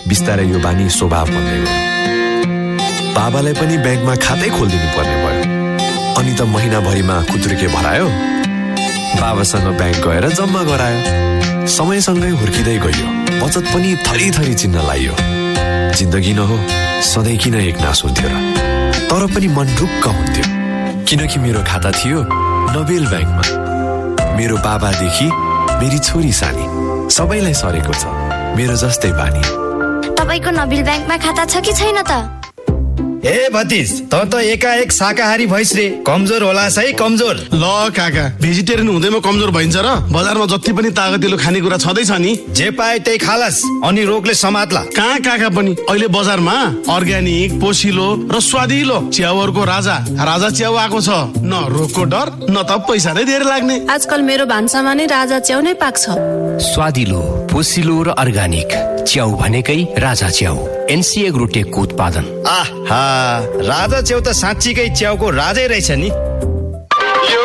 बिस्तारै यो बानी स्वभाव बन्दै गयो। बाबालाई पनि ब्याङ्कमा खातै खोलिदिनु पर्ने भयो। अनि त महिनाभरिमा खुत्रुके भरायो, बाबासँग ब्याङ्क गएर जम्मा गरायो। समयसँगै हुर्किँदै गयो, बचत पनि थरी चिन्न लाग्यो। जिन्दगी न हो, सधैँ किन एकनास हुन्थ्यो र? तर पनि मन ढुक्क हुन्थ्यो, किनकि मेरो खाता थियो नोबेल ब्याङ्कमा। मेरो बाबादेखि मेरी छोरी सानी सबैलाई सरेको छ मेरो जस्तै बानी। तपाईको नोबेल ब्याङ्कमा खाता छ कि छैन त? ए भतिज, त एकाएक शाकाहारी भइस रे, कमजोर होला है कमजोर। ल काका, भेजिटेरियन हुँदैमा कमजोर भइन्छ र? बजारमा जति पनि तागतिलो खानेकुरा छँदैछ नि, जे पाए त्यही खालास, अनि रोगले समात्ला। कहाँ काका पनि अहिले बजारमा अर्ग्यानिक, पोसिलो र स्वादिलो च्याउहरूको राजा च्याउ आएको छ। न रोगको डर, न त पैसा नै धेरै लाग्ने। आजकल मेरो भान्सामा नै राजा च्याउ नै पाक्छ। स्वादिलो, पोसिलो र अर्ग्यानिक च्याउ भनेकै राजा च्याउ, एनसी एग्रोटेकको उत्पादन। आहा, राजा च्याउ त साँच्चीकै च्याउको राजै रहेछ नि। यो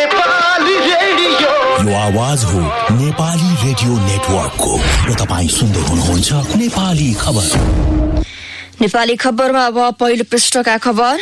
आवाज हो नेपाली रेडियो नेटवर्कको र तपाईँ सुन्दै हुनुहुन्छ नेपाली खबर। नेपाली खबरमा अब पहिलो पृष्ठका खबर।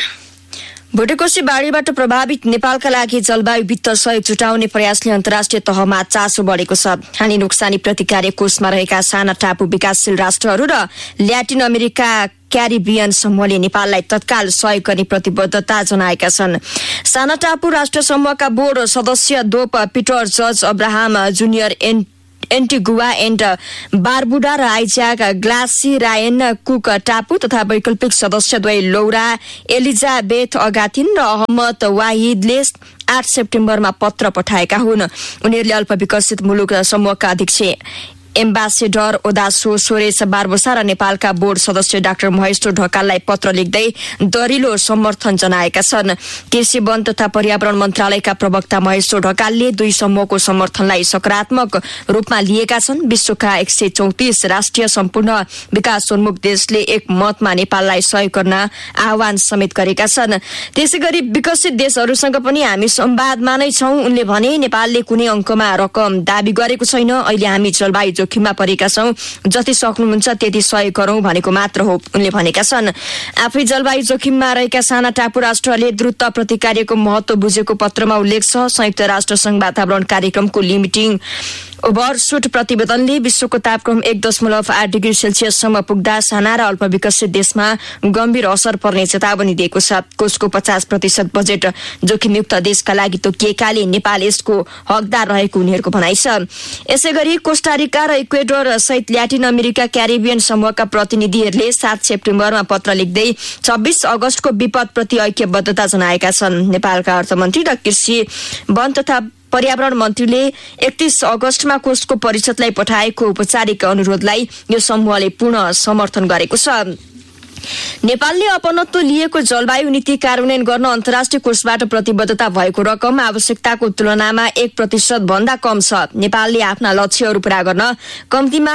भुटेकोशी बाढीबाट प्रभावित नेपालका लागि जलवायु वित्त सहयोग जुटाउने प्रयासले अन्तर्राष्ट्रिय तहमा चासो बढेको छ। हानि नोक्सानी प्रतिकार कोषमा रहेका साना टापु विकासशील राष्ट्रहरू र ल्याटिन अमेरिका क्यारिबियन समूहले नेपाललाई तत्काल सहयोग गर्ने प्रतिबद्धता जनाएका छन्। साना टापु राष्ट्र समूहका बोर्ड सदस्य दोप Peter George Abraham junior एन्टिगुआ and Barbuda र आइज्याक ग्लासी रायन कुक टापु तथा वैकल्पिक सदस्यद्वय लौरा एलिजाबेथ अगाथिन र अहमद वाहिदले 8 सेप्टेम्बरमा पत्र पठाएका हुन्। उनीहरूले अल्पविकसित मुलुक समूहका अध्यक्ष एम्बासेडर ओदासो सोरेश बारबोसा र नेपालका बोर्ड सदस्य डाक्टर महेश्वर ढकाललाई पत्र लेख्दै दरिलो समर्थन जनाएका छन्। कृषि वन तथा पर्यावरण मन्त्रालयका प्रवक्ता महेश्वर ढकालले दुई समूहको समर्थनलाई सकारात्मक रूपमा लिएका छन्। विश्वका 134 राष्ट्रिय सम्पूर्ण विकासोन्मुख देशले एक मतमा नेपाललाई सहयोग गर्न आह्वान समेत गरेका छन्। त्यसैगरी विकसित देशहरूसँग पनि हामी संवादमा नै छौं। उनले भने नेपालले कुनै अंकमा रकम दाबी गरेको छैन। अहिले हामी जलवायु जोखिममा परेका छौं, जति सक्नुहुन्छ त्यति सहयोग गरौं भनेको मात्र हो उनले भनेका छन्। आफै जलवायु जोखिममा रहेका साना टापु राष्ट्रले द्रुत प्रतिकार्यको महत्व बुझेको पत्रमा उल्लेख छ। संयुक्त राष्ट्र संघ वातावरण कार्यक्रमको लिमिटिङ ओभरशुट प्रतिवेदनले विश्वको तापक्रम 1.8 डिग्री सेल्सियससम्म पुग्दा साना र अल्पविकसित देशमा गम्भीर असर पर्ने चेतावनी दिएको छ। कोषको 50% बजेट जोखिमयुक्त देशका लागि तोकिएकाले नेपाल यसको हकदार रहेको उनीहरूको भनाइ छ। यसैगरी कोस्टारिका र इक्वेडर सहित ल्याटिन अमेरिका क्यारिबियन समूहका प्रतिनिधिहरूले 7 सेप्टेम्बरमा पत्र लेख्दै 26 अगस्तको विपदप्रति ऐक्यबद्धता जनाएका छन्। नेपालका अर्थमन्त्री र कृषि वन तथा पर्यावरण मन्त्रीले 31 अगस्तमा कोषको परिषदलाई पठाएको औपचारिक अनुरोधलाई यो समूहले पूर्ण समर्थन गरेको छ। नेपालले अपनत्व लिएको जलवायु नीति कार्यान्वयन गर्न अन्तर्राष्ट्रिय कोषबाट प्रतिबद्धता भएको रकम आवश्यकताको तुलनामा 1% भन्दा कम छ। नेपालले आफ्ना लक्ष्यहरू पूरा गर्न कम्तीमा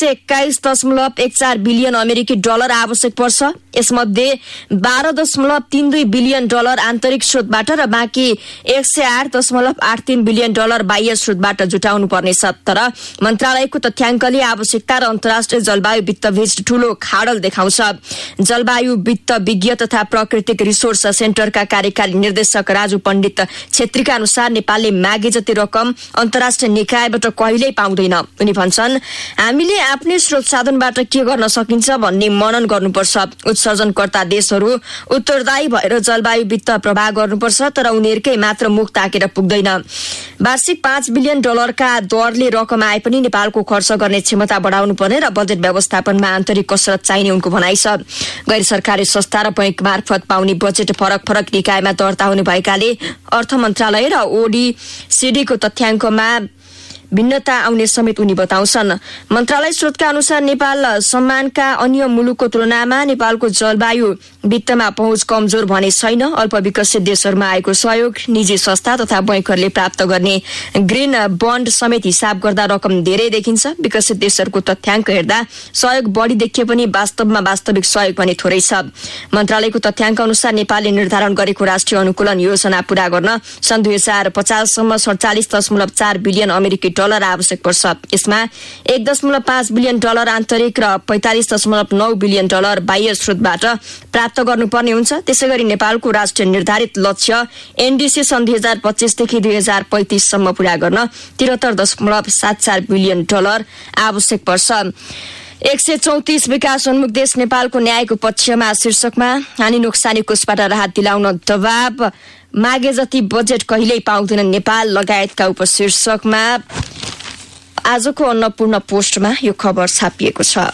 121.14 बिलियन अमेरिकी डलर आवश्यक पर्छ। यसमध्ये 12.32 बिलियन डलर आन्तरिक स्रोतबाट र बाँकी 108.83 बिलियन डलर बाह्य स्रोतबाट जुटाउनु पर्नेछ। तर मन्त्रालयको तथ्याङ्कले आवश्यकता र अन्तर्राष्ट्रिय जलवायु वित्तबीच ठूलो खाडल देखाउँछ। जलवायु वित्त विज्ञ तथा प्राकृतिक रिसोर्स सेन्टरका कार्यकारी निर्देशक राजु पण्डित छेत्रीका अनुसार नेपालले मागे जति रकम अन्तर्राष्ट्रिय निकायबाट कहिल्यै पाउँदैन। उनी भन्छन्, हामीले आफ्नै स्रोत साधनबाट के गर्न सकिन्छ भन्ने मनन गर्नुपर्छ। उत्सर्जनकर्ता देशहरू उत्तरदायी भएर जलवायु वित्त प्रवाह गर्नुपर्छ, तर उनीहरूकै मात्र मुख ताकेर पुग्दैन। वार्षिक 5 बिलियन डलरका दरले रकम आए पनि नेपालको खर्च गर्ने क्षमता बढाउनु पर्ने र बजेट व्यवस्थापनमा आन्तरिक कसरत चाहिने उनको भनाइ छ। गैर सरकारी संस्था र बैंक मार्फत पाउने बजेट फरक निकायमा दर्ता हुने भएकाले अर्थ मन्त्रालय र ओडीसीडीको तथ्याङ्कमा भिन्नता आउने समेत उनी बताउँछन्। मन्त्रालय स्रोतका अनुसार नेपाल सम्मानका अन्य मुलुकको तुलनामा नेपालको जलवायु वित्तमा पहुँच कमजोर भने छैन। अल्पविकसित देशहरूमा आएको सहयोग, निजी संस्था तथा बैंकहरूले प्राप्त गर्ने ग्रीन बन्ड समेत हिसाब गर्दा रकम धेरै देखिन्छ। विकसित देशहरूको तथ्याङ्क हेर्दा सहयोग बढी देखिए पनि वास्तवमा वास्तविक सहयोग पनि थोरै छ। मन्त्रालयको तथ्याङ्क अनुसार नेपालले निर्धारण गरेको राष्ट्रिय अनुकूलन योजना पूरा गर्न सन् 2050 सम्म 47.4 बिलियन अमेरिकी डलर आवश्यक पर्छ। यसमा 1.5 बिलियन डलर आन्तरिक र 45.9 बिलियन डलर बाह्य स्रोतबाट प्राप्त गर्नुपर्ने हुन्छ। त्यसैगरी नेपालको राष्ट्रिय निर्धारित लक्ष्य एनडीसी सन् 2025 देखि 2035 सम्म पूरा गर्न 73.74 बिलियन डलर आवश्यक पर्छ। 134 विकासोन्मुख देश नेपालको न्यायको पक्षमा शीर्षकमा हानि नोक्सानी कोषबाट राहत दिलाउन दबाव मागे जति बजेट कहिल्यै पाउँदैन नेपाल लगायतका उपशीर्षकमा आजको अन्नपूर्ण पोस्टमा यो खबर छापिएको छ।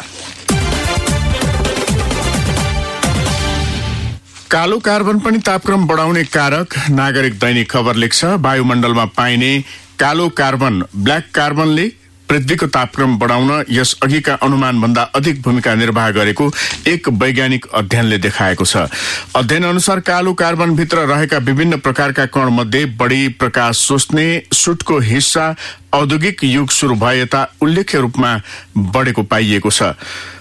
कालो कार्बन पनि तापक्रम बढाउने कारक नागरिक दैनिक खबर लेख्छ। वायुमण्डलमा पाइने कालो कार्बन ब्ल्याक कार्बनले पृथ्वीको तापक्रम बढाउन यस अघिका अनुमान भन्दा अधिक भूमिका निर्वाह गरेको एक वैज्ञानिक अध्ययनले देखाएको छ। अध्ययन अनुसार कालो कार्बन भित्र रहेका विभिन्न प्रकारका कण मध्ये बढी प्रकाश सोच्ने सुटको हिस्सा औद्योगिक युग शुरू भए यता उल्लेख्य रूपमा बढेको पाइएको छ।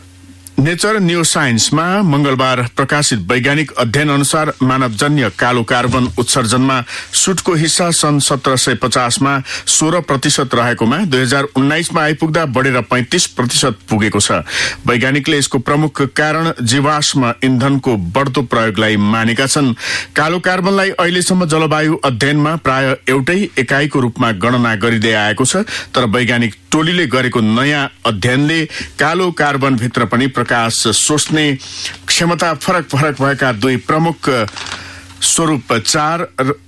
नेचर न्यू साइन्समा मंगलबार प्रकाशित वैज्ञानिक अध्ययन अनुसार मानवजन्य कालो कार्बन उत्सर्जनमा सुटको हिस्सा सन् 1750 मा 16% रहेकोमा 2019 मा आइपुग्दा बढेर 35% पुगेको छ। वैज्ञानिकले यसको प्रमुख कारण जीवाश्म इन्धनको बढ्दो प्रयोगलाई मानेका छन्। कालो कार्बनलाई अहिलेसम्म जलवायु अध्ययनमा प्राय एउटै एकाइको रूपमा गणना गरिँदै आएको छ, तर वैज्ञानिक टोलीले गरेको नयाँ अध्ययनले कालो कार्बन भित्र पनि प्रकाश सोच्ने क्षमता फरक भएका दुई प्रमुख स्वरूप चार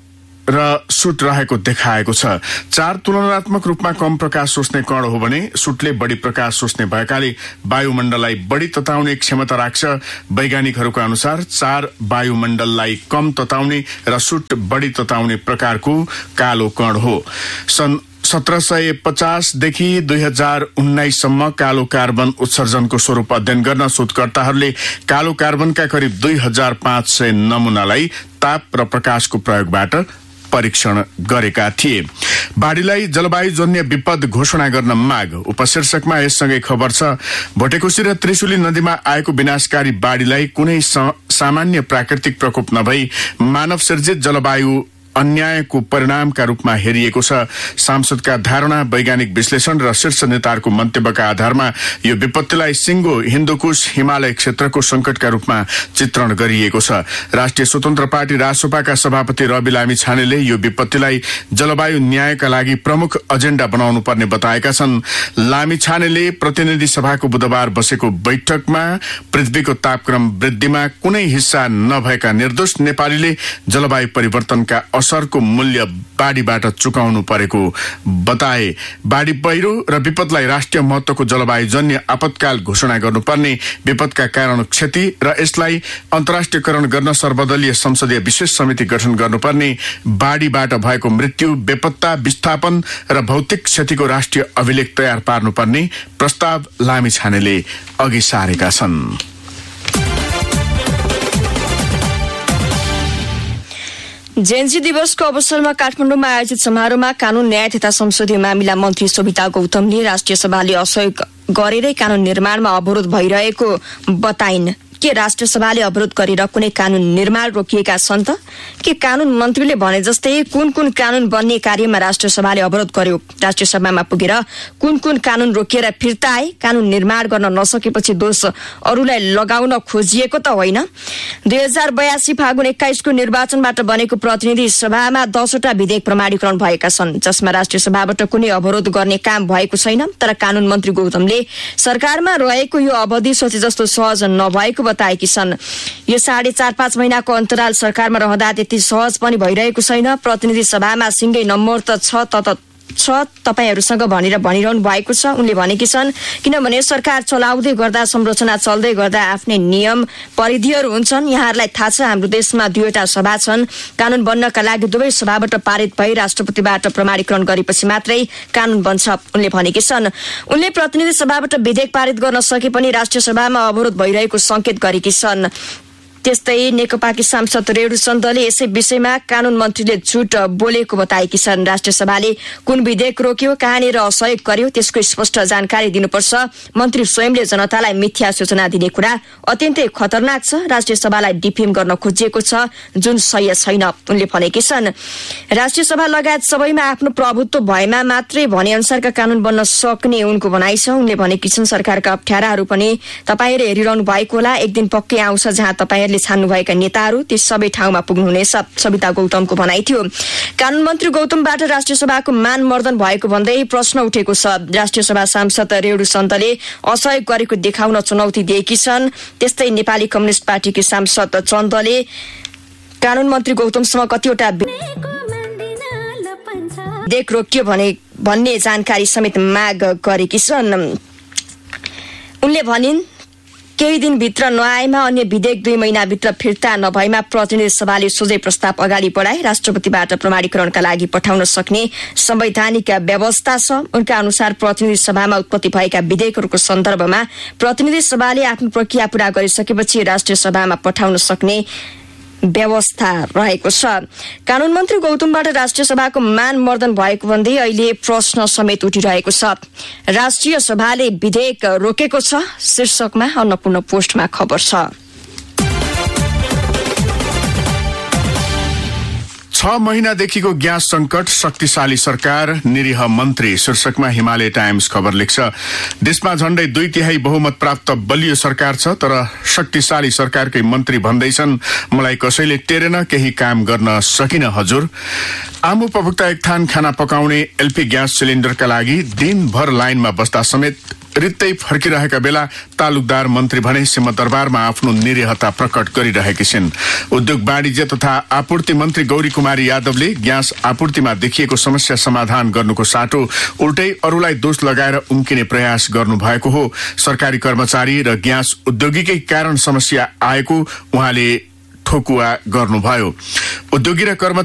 र सुट रहेको देखाएको छ। चार तुलनात्मक रूपमा कम प्रकाश सोच्ने कण हो भने सुटले बढी प्रकाश सोच्ने भएकाले वायुमण्डललाई बढी तताउने क्षमता राख्छ। वैज्ञानिकहरूका अनुसार चार वायुमण्डललाई कम तताउने र सुट बढी तताउने प्रकारको कालो कण हो। सन् 1750 देखि 2019 सम्म कालो कार्बन उत्सर्जनको स्वरूप अध्ययन गर्न शोधकर्ताहरूले कालो कार्बनका करिब 2500 नमूनालाई ताप र प्रकाशको प्रयोगबाट परीक्षण गरेका थिए। बाढीलाई जलवायुजन्य विपद घोषणा गर्न माग उपशीर्षकमा यससँगै खबर छ। भोटेकोशी र त्रिशुली नदीमा आएको विनाशकारी बाढीलाई कुनै सामान्य प्राकृतिक प्रकोप नभई मानव सिर्जित जलवायु अन्यायको परिणामका रूपमा हेरिएको छ। सांसदका धारणा, वैज्ञानिक विश्लेषण र शीर्ष नेताहरूको मन्तव्यका आधारमा यो विपत्तिलाई सिङ्गो हिन्दुकुश हिमालय क्षेत्रको संकटका रूपमा चित्रण गरिएको छ। राष्ट्रिय स्वतन्त्र पार्टी रासोपाका सभापति रवि लामिछानेले यो विपत्तिलाई जलवायु न्यायका लागि प्रमुख एजेण्डा बनाउनु पर्ने बताएका छन्। लामिछानेले प्रतिनिधि सभाको बुधबार बसेको बैठकमा पृथ्वीको तापक्रम वृद्धिमा कुनै हिस्सा नभएका निर्दोष नेपालीले जलवायु परिवर्तनका असरको मूल्य बाढीबाट चुकाउनु परेको बताए। बाढी पहिरो र विपदलाई राष्ट्रिय महत्वको जलवायुजन्य आपतकाल घोषणा गर्नुपर्ने, विपदका कारण क्षति र यसलाई अन्तर्राष्ट्रियकरण गर्न सर्वदलीय संसदीय विशेष समिति गठन गर्नुपर्ने, बाढीबाट भएको मृत्यु, बेपत्ता, विस्थापन र भौतिक क्षतिको राष्ट्रिय अभिलेख तयार पार्नुपर्ने प्रस्ताव लामिछानेले अघि सारेका छन्। जेएनजी दिवसको अवसरमा काठमाडौँमा आयोजित समारोहमा कानून न्याय तथा संसदीय मामिला मन्त्री सविता गौतमले राष्ट्रिय सभाले असहयोग गरेरै कानून निर्माणमा अवरोध भइरहेको बताइन्। के राष्ट्र सभाले अवरोध गरेर कुनै कानून निर्माण रोकिएका छन् त? के कानून मन्त्रीले भने जस्तै कुन कुन कानून बन्ने कार्यमा राष्ट्र सभाले अवरोध गर्यो? राष्ट्रिय सभामा पुगेर कुन कुन कानून रोकिएर फिर्ता आए? कानून निर्माण गर्न नसकेपछि दोष अरूलाई लगाउन खोजिएको त होइन? 2082 फागुन 21 को निर्वाचनबाट बनेको प्रतिनिधि सभामा 10 वटा विधेयक प्रमाणीकरण भएका छन्, जसमा राष्ट्रिय सभाबाट कुनै अवरोध गर्ने काम भएको छैन। तर कानून मन्त्री गौतमले सरकारमा रहेको यो अवधि सोचे जस्तो सहज नभएको बताएकी छन्। यो 4.5 महिनाको अन्तराल सरकारमा रहँदा त्यति सहज पनि भइरहेको छैन। प्रतिनिधि सभामा सिंगै नम्बर त छ तपाईहरुसँग भनेर भनिरहनु भएको छ। उनले भनेकी छन् किनभने सरकार चलाउँदै गर्दा, संरचना चल्दै गर्दा आफ्नै नियम परिधिहरू हुन्छन्। यहाँहरूलाई थाहा छ हाम्रो देशमा 2वटा सभा छन्। कानून बन्नका लागि दुवै सभाबाट पारित भई राष्ट्रपतिबाट प्रमाणीकरण गरेपछि मात्रै कानून बन्छ उनले भनेकी छन्। उनले प्रतिनिधि सभाबाट विधेयक पारित गर्न सके पनि राष्ट्रिय सभामा अवरोध भइरहेको संकेत गरेकी छन्। त्यस्तै नेकपाकी सांसद रेणु चन्दले यसै विषयमा कानून मन्त्रीले झुट बोलेको बताएकी छन्। राष्ट्रिय सभाले कुन विधेयक रोक्यो, कहाँनिर असहयोग गर्यो त्यसको स्पष्ट जानकारी दिनुपर्छ। मन्त्री स्वयंले जनतालाई मिथ्या सूचना दिने कुरा अत्यन्तै खतरनाक छ। राष्ट्रिय सभालाई डिफेम गर्न खोजिएको छ जुन सही छैन उनले भनेकी छन्। राष्ट्रिय सभा लगायत सबैमा आफ्नो प्रभुत्व भएमा मात्रै भने अनुसारका कानून बन्न सक्ने उनको भनाइ छ। उनले भनेकी छन् सरकारका अप्ठ्याराहरू पनि तपाईहरुले हेरिरहनु भएको होला। एक दिन पक्कै आउँछ जहाँ तपाईहरुले छान्नुभएका नेताहरू ती सबै ठाउँमा पुग्नुहुनेछ, सविता गौतमको भनाइ थियो। कानून मन्त्री गौतमबाट राष्ट्रिय सभाको मान मर्दन भएको भन्दै प्रश्न उठेको छ। राष्ट्रिय सभा सांसद रेणु चन्दले असहयोग गरेको देखाउन चुनौती दिएकी छन्। त्यस्तै नेपाली कम्युनिस्ट पार्टीकी सांसद चन्दले कानून मन्त्री गौतमसँग कतिवटा विधेयक रोकियो भन्ने जानकारी समेत माग गरेकी छन्। उनले भनिन् केही दिनभित्र नआएमा अन्य विधेयक 2 महिनाभित्र फिर्ता नभएमा प्रतिनिधि सभाले सोझै प्रस्ताव अगाडि बढाए राष्ट्रपतिबाट प्रमाणीकरणका लागि पठाउन सक्ने संवैधानिक व्यवस्था छ। उनका अनुसार प्रतिनिधि सभामा उत्पत्ति भएका विधेयकहरूको सन्दर्भमा प्रतिनिधि सभाले आफ्नो प्रक्रिया पूरा गरिसकेपछि राष्ट्रिय सभामा पठाउन सक्ने व्यवस्था रहेको छ। कानून मन्त्री गौतमबाट राष्ट्रिय सभाको मान मर्दन भएको भन्दै अहिले प्रश्न समेत उठिरहेको छ। राष्ट्रिय सभाले विधेयक रोकेको छ शीर्षकमा अन्नपूर्ण पोस्टमा खबर छ। 6 महिनादेखिको ग्यास संकट, शक्तिशाली सरकार, निरीह मन्त्री शीर्षकमा हिमालय टाइम्स खबर लेख्छ। देशमा झण्डै 2/3 बहुमत प्राप्त बलियो सरकार छ, तर शक्तिशाली सरकारकै मन्त्री भन्दैछन् मलाई कसैले टेरेन, केही काम गर्न सकिन हजुर। आम उपभोक्ता एक थान खाना पकाउने एलपी ग्यास सिलिन्डरका लागि दिनभर लाइनमा बस्दा समेत रित्तै फर्किरहेका बेला तालुकदार मन्त्री भने सिंहदरबारमा आफ्नो निरीहता प्रकट गरिरहेकी छिन्। उद्योग वाणिज्य तथा आपूर्ति मन्त्री गौरी कुमारी यादवले ग्यास आपूर्तिमा देखिएको समस्या समाधान गर्नुको साटो उल्टै अरूलाई दोष लगाएर उम्किने प्रयास गर्नुभएको हो। सरकारी कर्मचारी र ग्यास उद्योगीकै कारण समस्या आएको उहाँले ठोकुवा गर्नुभयो। उद्योगी र कर्मचारी